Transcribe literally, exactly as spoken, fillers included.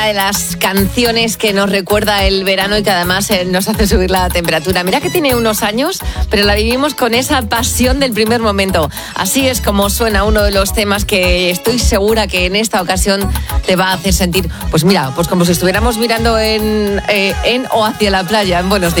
De las canciones que nos recuerda el verano y que además eh, nos hace subir la temperatura. Mira que tiene unos años, pero la vivimos con esa pasión del primer momento. Así es como suena uno de los temas que estoy segura que en esta ocasión te va a hacer sentir, pues mira, pues como si estuviéramos mirando en, eh, en o hacia la playa en Buenos Días.